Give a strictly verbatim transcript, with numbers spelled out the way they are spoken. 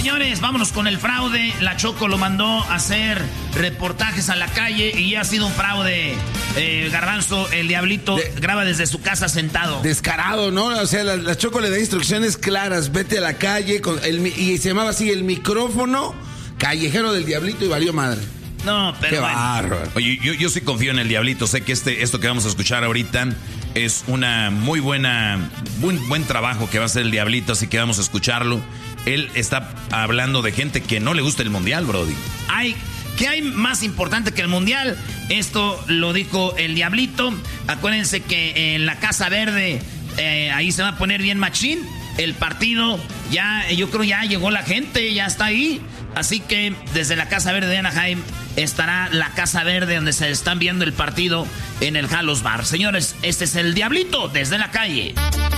Señores, vámonos con el fraude. La Choco lo mandó a hacer reportajes a la calle y ya ha sido un fraude. Eh, Garbanzo, el Diablito de, graba desde su casa sentado. Descarado, ¿no? O sea, la, la Choco le da instrucciones claras. Vete a la calle con el, y se llamaba así el micrófono callejero del Diablito y valió madre. No, pero qué bueno. bárbaro. Oye, yo, yo sí confío en el Diablito. Sé que este, esto que vamos a escuchar ahorita es una muy buena, buen, buen trabajo que va a hacer el Diablito, así que vamos a escucharlo. Él está hablando de gente que no le gusta el mundial, brody. Hay, ¿qué hay más importante que el mundial? Esto lo dijo el Diablito. Acuérdense que en la Casa Verde, eh, ahí se va a poner bien machín. El partido, ya, yo creo ya llegó la gente, ya está ahí. Así que desde la Casa Verde de Anaheim estará la Casa Verde donde se están viendo el partido en el Halos Bar. Señores, este es el Diablito desde la calle.